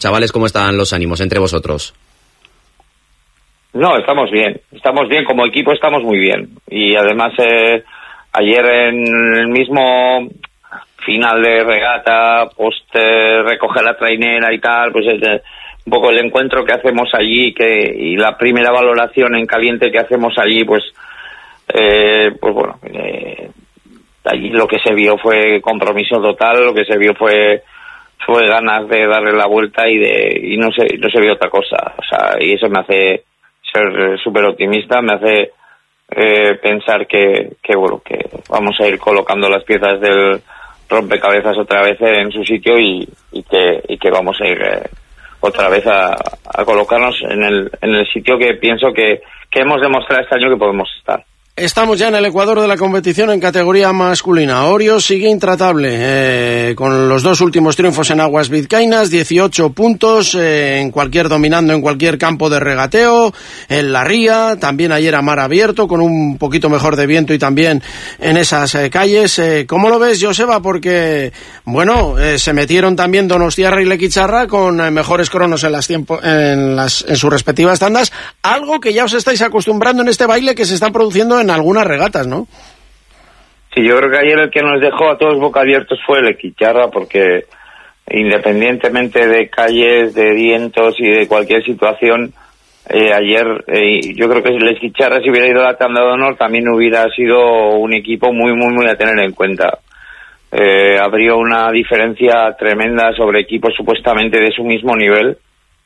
Chavales, ¿cómo están los ánimos entre vosotros? No, estamos bien, como equipo estamos muy bien. Y además ayer en el mismo final de regata, recoger la trainera y tal, pues un poco el encuentro que hacemos allí y la primera valoración en caliente que hacemos allí, pues bueno, allí lo que se vio fue compromiso total, lo que se vio fue ganas de darle la vuelta y no se vio otra cosa. O sea, y eso me hace ser súper optimista, me hace pensar que bueno, que vamos a ir colocando las piezas del rompecabezas otra vez en su sitio y que vamos a ir otra vez a colocarnos en el sitio que pienso que hemos demostrado este año que podemos estar. Estamos ya en el ecuador de la competición en categoría masculina. Orio sigue intratable, con los 2 últimos triunfos en aguas vizcaínas, 18 puntos, dominando en cualquier campo de regateo, en la ría, también ayer a mar abierto, con un poquito mejor de viento y también en esas calles. ¿Cómo lo ves, Joseba? Porque, bueno, se metieron también Donostiarra y Lequicharra con mejores cronos en sus respectivas tandas, algo que ya os estáis acostumbrando en este baile que se están produciendo en algunas regatas, ¿no? Sí, yo creo que ayer el que nos dejó a todos boca abiertos fue el Lequicharra, porque independientemente de calles, de vientos y de cualquier situación, ayer yo creo que si el Lequicharra se hubiera ido a la tanda de honor también hubiera sido un equipo muy, muy, muy a tener en cuenta. Abrió una diferencia tremenda sobre equipos supuestamente de su mismo nivel,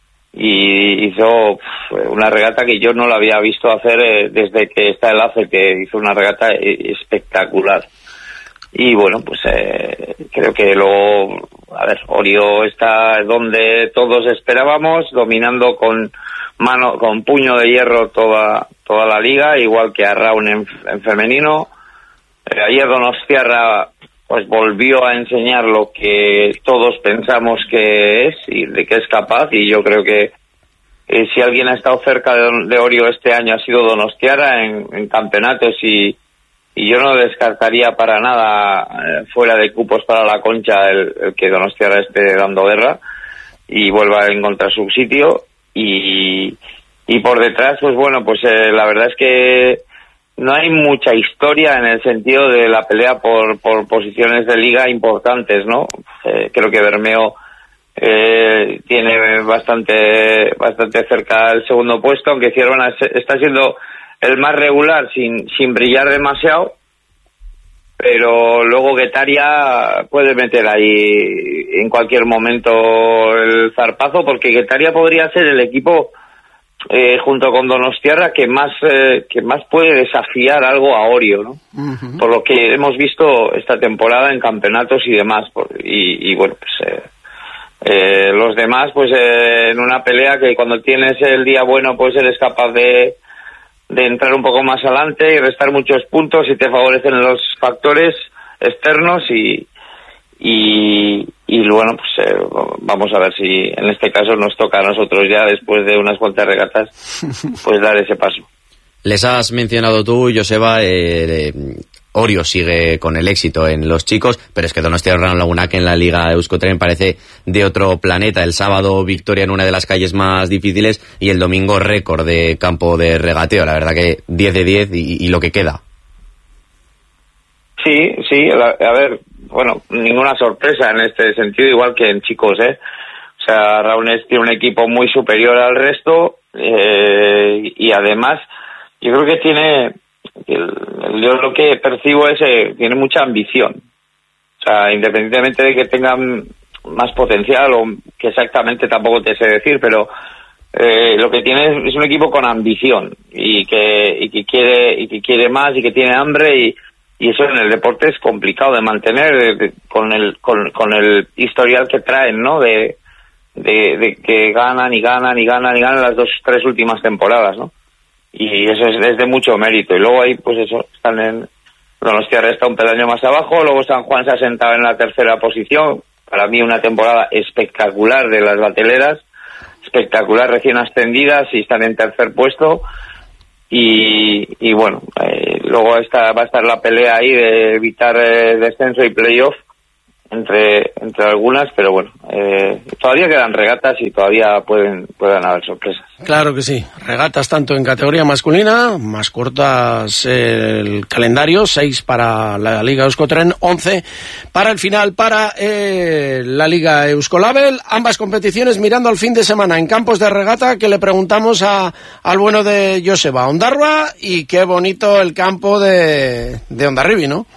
y hizo una regata que yo no la había visto hacer desde que está el ACE, que hizo una regata espectacular. Y bueno, pues creo que luego, Orio está donde todos esperábamos, dominando con puño de hierro toda la liga, igual que Arraun en femenino. Ayer Donostiarra pues volvió a enseñar lo que todos pensamos que es y de que es capaz, y yo creo que si alguien ha estado cerca de Orio este año ha sido Donostiarra en campeonatos, y yo no descartaría para nada fuera de cupos para la Concha el que Donostiarra esté dando guerra y vuelva a encontrar su sitio, y por detrás pues bueno, pues la verdad es que no hay mucha historia en el sentido de la pelea por posiciones de liga importantes, ¿no? Creo que Bermeo tiene bastante cerca el segundo puesto, aunque Ciervana está siendo el más regular sin brillar demasiado, pero luego Guetaria puede meter ahí en cualquier momento el zarpazo, porque Guetaria podría ser el equipo junto con Donostiarra que más puede desafiar algo a Orio, ¿no? Uh-huh. Por lo que hemos visto esta temporada en campeonatos y demás, y bueno, pues los demás pues en una pelea que cuando tienes el día bueno pues eres capaz de entrar un poco más adelante y restar muchos puntos y te favorecen los factores externos, y bueno, pues vamos a ver si en este caso nos toca a nosotros ya, después de unas cuantas regatas, pues dar ese paso. Les has mencionado tú, Joseba, Orio sigue con el éxito en los chicos, pero es que Donostiarra Laguna, que en la Liga Euskotren parece de otro planeta. El sábado victoria en una de las calles más difíciles y el domingo récord de campo de regateo. La verdad que 10 de 10 y lo que queda. Sí, a ver, bueno, ninguna sorpresa en este sentido, igual que en chicos, O sea, Raunes tiene un equipo muy superior al resto, y además yo creo que tiene, yo lo que percibo es tiene mucha ambición. O sea, independientemente de que tengan más potencial, o que exactamente tampoco te sé decir, pero lo que tiene es un equipo con ambición y que quiere más y que tiene hambre, y eso en el deporte es complicado de mantener con el historial que traen, ¿no? De que ganan las 2-3 últimas temporadas, ¿no? Y eso es de mucho mérito. Y luego ahí, pues eso, están en Donostiarra está un peldaño más abajo, luego San Juan se ha sentado en la tercera posición. Para mí una temporada espectacular de las bateleras, espectacular, recién ascendidas, y están en tercer puesto. Y bueno, luego va a estar la pelea ahí de evitar descenso y playoff entre algunas, pero bueno, todavía quedan regatas y todavía pueden haber sorpresas. Claro que sí, regatas tanto en categoría masculina, más cortas el calendario, 6 para la Liga Euskotren, 11 para el final para la Liga Euskolabel, ambas competiciones mirando al fin de semana en campos de regata, que le preguntamos al bueno de Joseba, Ondarroa, y qué bonito el campo de Hondarribia, ¿no?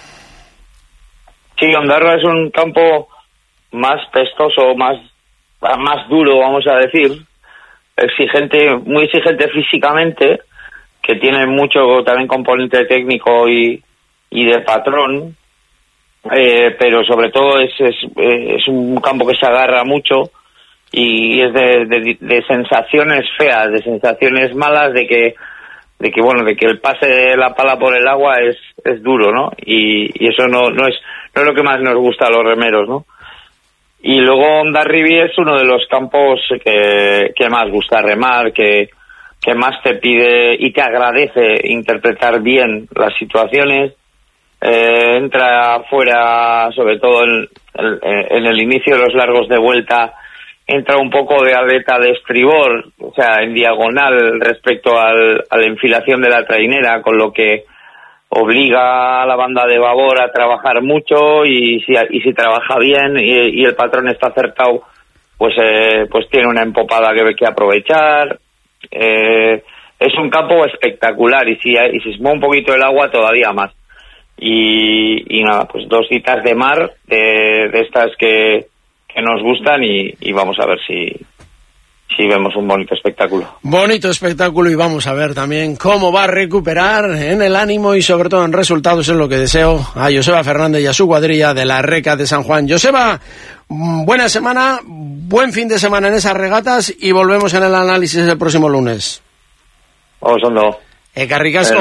Sí, Ondarroa es un campo más pestoso, más duro, vamos a decir, muy exigente físicamente, que tiene mucho también componente técnico y de patrón, pero sobre todo es un campo que se agarra mucho y es de sensaciones feas, de sensaciones malas, de que el pase de la pala por el agua es duro, ¿no? Y eso no es lo que más nos gusta a los remeros, ¿no? Y luego Hondarribia es uno de los campos que más gusta remar, que más te pide y te agradece interpretar bien las situaciones. Entra fuera, sobre todo en el inicio de los largos de vuelta, entra un poco de aleta de estribor, o sea, en diagonal respecto a la enfilación de la trainera, con lo que obliga a la banda de babor a trabajar mucho y si trabaja bien y el patrón está acertado, pues tiene una empopada que aprovechar. Es un campo espectacular y si se mueve un poquito el agua todavía más. Y nada, pues 2 citas de mar de estas que nos gustan y vamos a ver si vemos un bonito espectáculo. Bonito espectáculo, y vamos a ver también cómo va a recuperar en el ánimo y sobre todo en resultados, es lo que deseo a Joseba Fernández y a su cuadrilla de la Reca de San Juan. Joseba, buena semana, buen fin de semana en esas regatas y volvemos en el análisis el próximo lunes. Vamos, Ondo. Carricasco.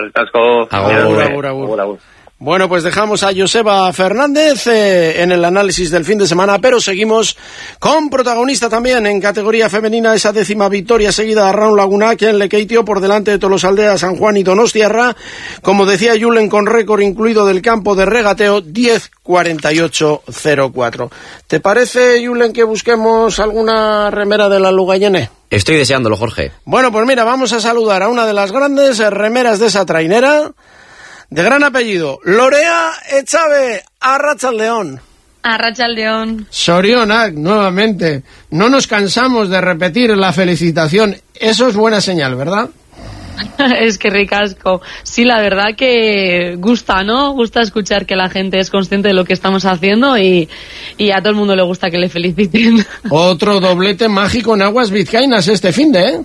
Agur. Bueno, pues dejamos a Joseba Fernández en el análisis del fin de semana, pero seguimos con protagonista también en categoría femenina, esa 10ª victoria seguida a Raúl Lagunac en Lekeitio por delante de Tolosaldea, San Juan y Donostiarra, como decía Julen, con récord incluido del campo de regateo 10:48:04. ¿Te parece, Julen, que busquemos alguna remera de la Lugayene? Estoy deseándolo, Jorge. Bueno, pues mira, vamos a saludar a una de las grandes remeras de esa trainera, de gran apellido, Lorea Echave, Arratsaldeon. Arratsaldeon. Sorionak, nuevamente. No nos cansamos de repetir la felicitación. Eso es buena señal, ¿verdad? Es que ricasco. Sí, la verdad que gusta, ¿no? Gusta escuchar que la gente es consciente de lo que estamos haciendo y a todo el mundo le gusta que le feliciten. Otro doblete mágico en aguas vizcaínas este finde, ¿eh?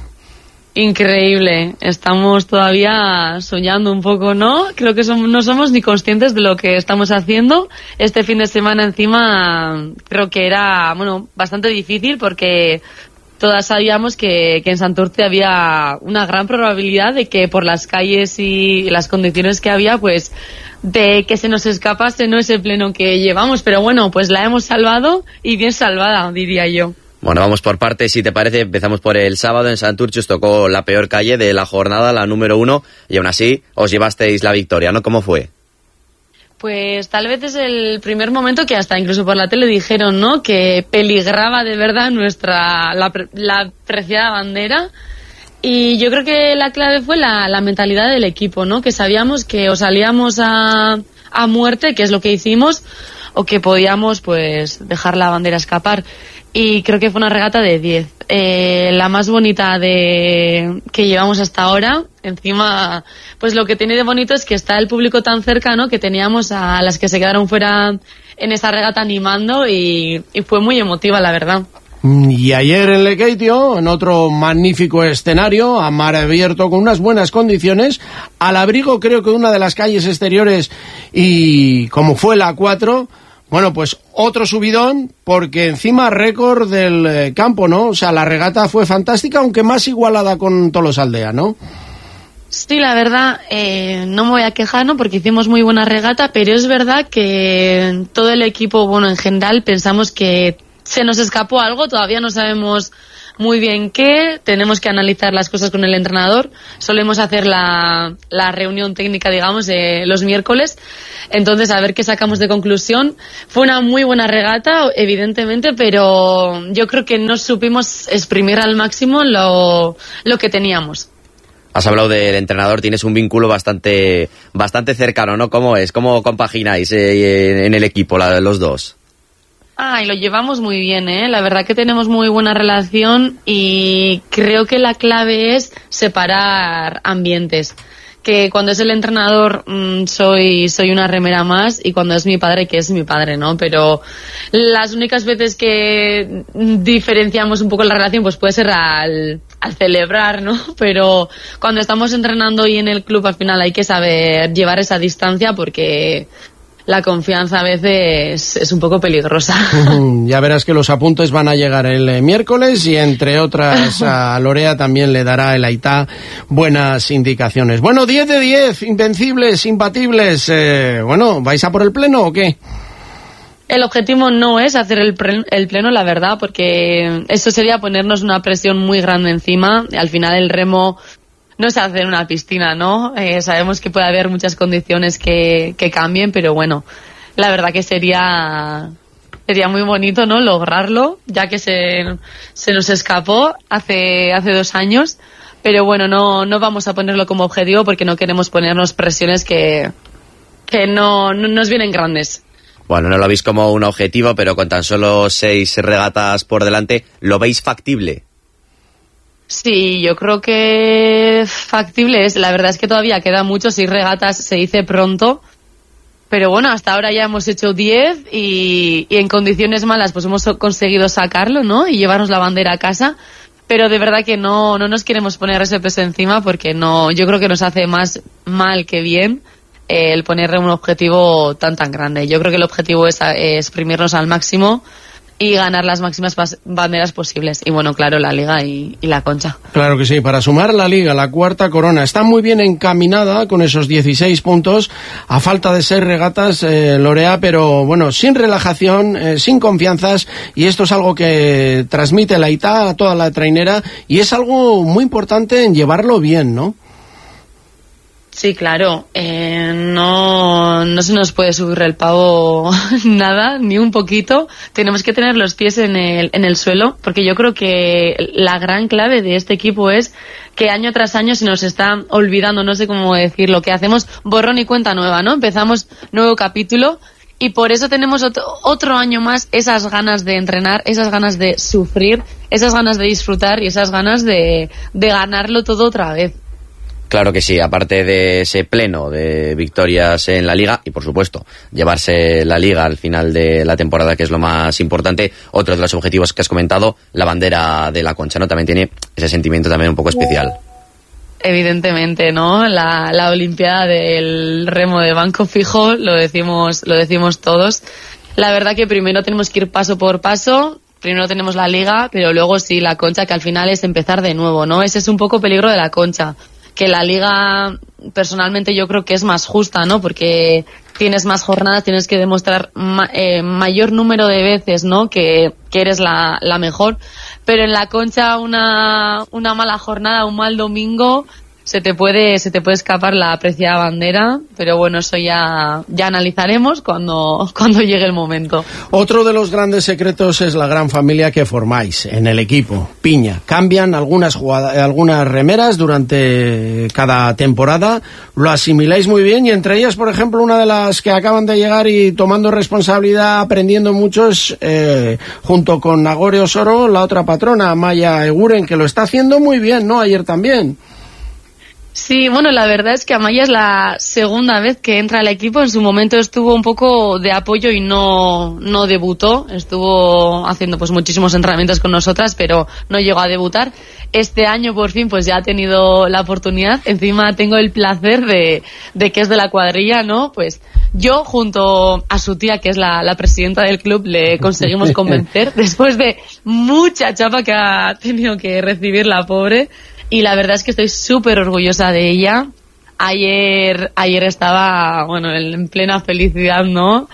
Increíble, estamos todavía soñando un poco, ¿no? Creo que no somos ni conscientes de lo que estamos haciendo. Este fin de semana encima creo que era, bastante difícil porque todas sabíamos que en Santurce había una gran probabilidad de que por las calles y las condiciones que había, pues de que se nos escapase no ese pleno que llevamos, pero bueno, pues la hemos salvado y bien salvada, diría yo. Bueno, vamos por partes, si te parece. Empezamos por el sábado. En Santurce os tocó la peor calle de la jornada, la número 1, y aún así os llevasteis la victoria, ¿no? ¿Cómo fue? Pues tal vez es el primer momento que hasta incluso por la tele dijeron, ¿no?, que peligraba de verdad la preciada bandera. Y yo creo que la clave fue la mentalidad del equipo, ¿no?, que sabíamos que o salíamos a muerte, que es lo que hicimos, o que podíamos pues dejar la bandera escapar. Y creo que fue una regata de 10. La más bonita que llevamos hasta ahora. Encima, pues lo que tiene de bonito es que está el público tan cercano, que teníamos a las que se quedaron fuera en esa regata animando y fue muy emotiva, la verdad. Y ayer en Lekeitio, en otro magnífico escenario, a mar abierto, con unas buenas condiciones, al abrigo creo que una de las calles exteriores, y como fue la 4... Bueno, pues otro subidón, porque encima récord del campo, ¿no? O sea, la regata fue fantástica, aunque más igualada con Tolosaldea, ¿no? Sí, la verdad, no me voy a quejar, ¿no?, porque hicimos muy buena regata, pero es verdad que todo el equipo, en general, pensamos que se nos escapó algo, todavía no sabemos muy bien qué, tenemos que analizar las cosas con el entrenador, solemos hacer la reunión técnica, digamos, los miércoles, entonces a ver qué sacamos de conclusión. Fue una muy buena regata, evidentemente, pero yo creo que no supimos exprimir al máximo lo que teníamos. Has hablado del entrenador, tienes un vínculo bastante cercano, ¿no? ¿Cómo es? ¿Cómo compagináis en el equipo los dos? Y lo llevamos muy bien, la verdad que tenemos muy buena relación y creo que la clave es separar ambientes. Que cuando es el entrenador soy una remera más y cuando es mi padre, que es mi padre, ¿no? Pero las únicas veces que diferenciamos un poco la relación pues puede ser al celebrar, ¿no? Pero cuando estamos entrenando y en el club al final hay que saber llevar esa distancia porque la confianza a veces es un poco peligrosa. Ya verás que los apuntes van a llegar el miércoles y entre otras a Lorea también le dará el Aitá buenas indicaciones. Bueno, 10 de 10, invencibles, imbatibles. ¿Vais a por el pleno o qué? El objetivo no es hacer el pleno, la verdad, porque eso sería ponernos una presión muy grande encima. Al final el remo no se hace en una piscina, ¿no? Sabemos que puede haber muchas condiciones que cambien, pero bueno, la verdad que sería muy bonito, ¿no? Lograrlo, ya que se nos escapó hace 2 años, pero bueno, no vamos a ponerlo como objetivo porque no queremos ponernos presiones que no nos vienen grandes. Bueno, no lo veis como un objetivo, pero con tan solo 6 regatas por delante, ¿lo veis factible? Sí, yo creo que factible es. La verdad es que todavía queda mucho. 6 regatas se dice pronto. Pero bueno, hasta ahora ya hemos hecho 10 y en condiciones malas pues hemos conseguido sacarlo, ¿no? Y llevarnos la bandera a casa. Pero de verdad que no nos queremos poner ese peso encima porque yo creo que nos hace más mal que bien el ponerle un objetivo tan grande. Yo creo que el objetivo es exprimirnos al máximo y ganar las máximas banderas posibles. Y bueno, claro, la Liga y la Concha. Claro que sí, para sumar la Liga, la 4ª corona. Está muy bien encaminada con esos 16 puntos, a falta de 6 regatas, Lorea, pero bueno, sin relajación, sin confianzas, y esto es algo que transmite la Aitá a toda la trainera, y es algo muy importante en llevarlo bien, ¿no? Sí, claro, no se nos puede subir el pavo nada, ni un poquito. Tenemos que tener los pies en el suelo, porque yo creo que la gran clave de este equipo es que año tras año se nos está olvidando, no sé cómo decirlo, que hacemos borrón y cuenta nueva, ¿no? Empezamos nuevo capítulo y por eso tenemos otro año más esas ganas de entrenar, esas ganas de sufrir, esas ganas de disfrutar y esas ganas de ganarlo todo otra vez. Claro que sí, aparte de ese pleno de victorias en la Liga y por supuesto llevarse la Liga al final de la temporada, que es lo más importante, otro de los objetivos que has comentado, la bandera de la Concha, ¿no? También tiene ese sentimiento también un poco especial. Evidentemente, ¿no? La Olimpiada del remo de banco fijo, lo decimos todos. La verdad que primero tenemos que ir paso por paso. Primero tenemos la Liga, pero luego sí la Concha, que al final es empezar de nuevo, ¿no? Ese es un poco peligro de la Concha. Que la Liga, personalmente, yo creo que es más justa, ¿no? Porque tienes más jornadas, tienes que demostrar mayor número de veces, ¿no? Que eres la mejor. Pero en la Concha, una mala jornada, un mal domingo, se te puede escapar la apreciada bandera, pero bueno, eso ya analizaremos cuando llegue el momento. Otro de los grandes secretos es la gran familia que formáis en el equipo. Piña, cambian algunas remeras durante cada temporada, lo asimiláis muy bien y entre ellas, por ejemplo, una de las que acaban de llegar y tomando responsabilidad, aprendiendo mucho es, junto con Nagore Osoro, la otra patrona, Maya Eguren, que lo está haciendo muy bien, ¿no? Ayer también. Sí, bueno, la verdad es que Amaya es la segunda vez que entra al equipo. En su momento estuvo un poco de apoyo y no debutó. Estuvo haciendo pues muchísimos entrenamientos con nosotras, pero no llegó a debutar. Este año por fin pues ya ha tenido la oportunidad. Encima tengo el placer de que es de la cuadrilla, ¿no? Pues yo junto a su tía, que es la presidenta del club, le conseguimos convencer después de mucha chapa que ha tenido que recibir la pobre. Y la verdad es que estoy súper orgullosa de ella. Ayer estaba, bueno, en plena felicidad, ¿no?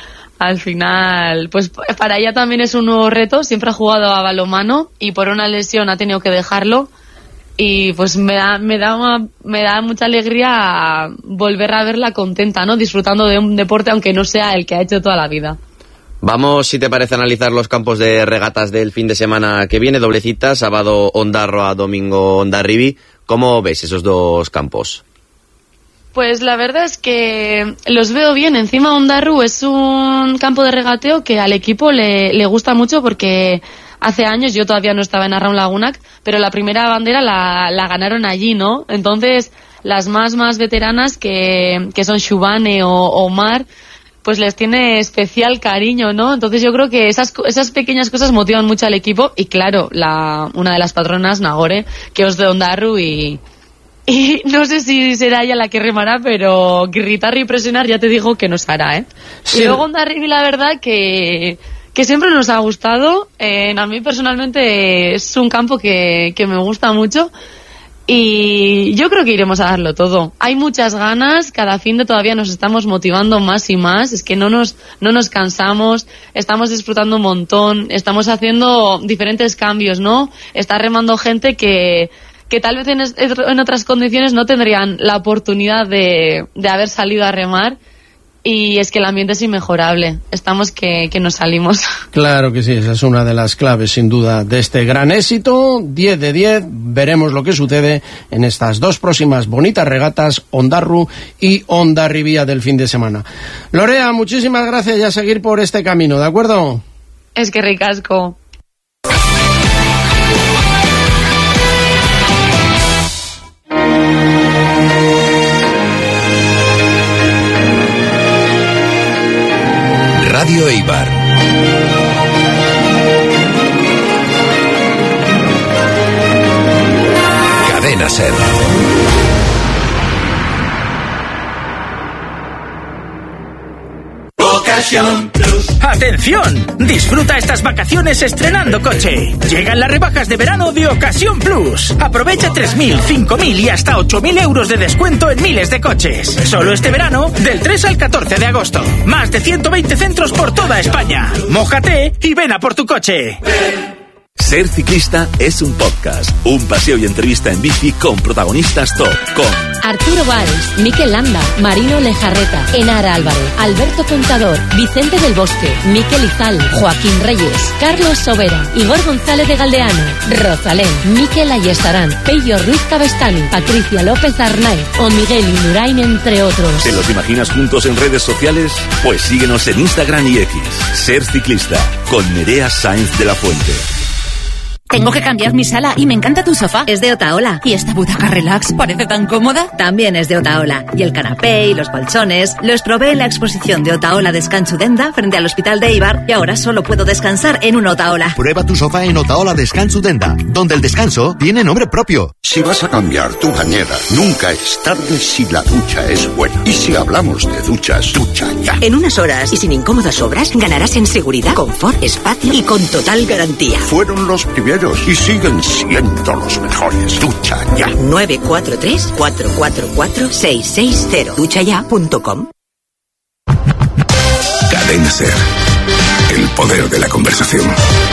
al final, pues para ella también es un nuevo reto. Siempre ha jugado a balonmano y por una lesión ha tenido que dejarlo. Y pues me da mucha alegría volver a verla contenta, ¿no? Disfrutando de un deporte aunque no sea el que ha hecho toda la vida. Vamos, si te parece, a analizar los campos de regatas del fin de semana que viene. Doble cita, sábado Ondarroa, domingo Hondarribia. ¿Cómo ves esos dos campos? Pues la verdad es que los veo bien. Encima Ondarru es un campo de regateo que al equipo le gusta mucho porque hace años, yo todavía no estaba en Arraun Lagunak, pero la primera bandera la ganaron allí, ¿no? Entonces, las más veteranas, que son Shubane o Omar, pues les tiene especial cariño, ¿no? Entonces yo creo que esas pequeñas cosas motivan mucho al equipo. Y claro, una de las patronas, Nagore, que es de Ondarru y no sé si será ella la que remará, pero gritar y presionar ya te digo que nos hará, ¿eh? Sí. Y luego Hondarribia, la verdad que siempre nos ha gustado. A mí personalmente es un campo que me gusta mucho y yo creo que iremos a darlo todo. Hay muchas ganas, cada fin de todavía nos estamos motivando más y más. Es que no nos cansamos, estamos disfrutando un montón, estamos haciendo diferentes cambios, ¿no? Está remando gente que tal vez en otras condiciones no tendrían la oportunidad de haber salido a remar. Y es que el ambiente es inmejorable. Estamos que nos salimos. Claro que sí, esa es una de las claves, sin duda, de este gran éxito. 10 de 10. Veremos lo que sucede en estas dos próximas bonitas regatas, Ondarru y Hondarribia del fin de semana. Lorea, muchísimas gracias y a seguir por este camino, ¿de acuerdo? Es que ricasco. Radio Eibar. Cadena SER. Ocasión Plus. ¡Atención! Disfruta estas vacaciones estrenando coche. Llegan las rebajas de verano de Ocasión Plus. Aprovecha 3.000, 5.000 y hasta 8.000 euros de descuento en miles de coches. Solo este verano, del 3 al 14 de agosto. Más de 120 centros por toda España. Mójate y ven a por tu coche. Ser Ciclista es un podcast, un paseo y entrevista en bici con protagonistas top, con Arturo Valls, Mikel Landa, Marino Lejarreta, Enara Álvarez, Alberto Contador, Vicente del Bosque, Mikel Izal, Joaquín Reyes, Carlos Sobera, Igor González de Galdeano, Rosalén, Mikel Ayestarán, Pello Ruiz Cabestani, Patricia López Arnaiz o Miguel Indurain, entre otros. ¿Te los imaginas juntos en redes sociales? Pues síguenos en Instagram y X. Ser Ciclista, con Nerea Sáenz de la Fuente. Tengo que cambiar mi sala y me encanta tu sofá. Es de Otaola. ¿Y esta butaca relax parece tan cómoda? También es de Otaola. Y el canapé y los colchones los probé en la exposición de Otaola Descanso Denda frente al Hospital de Eibar y ahora solo puedo descansar en un Otaola. Prueba tu sofá en Otaola Descanso Denda, donde el descanso tiene nombre propio. Si vas a cambiar tu bañera, nunca es tarde si la ducha es buena. Y si hablamos de duchas, ducha ya. En unas horas y sin incómodas obras ganarás en seguridad, confort, espacio y con total garantía. Fueron los primeros y siguen siendo los mejores. Ducha ya. 943-444-660. duchaya.com. Cadena SER. El poder de la conversación.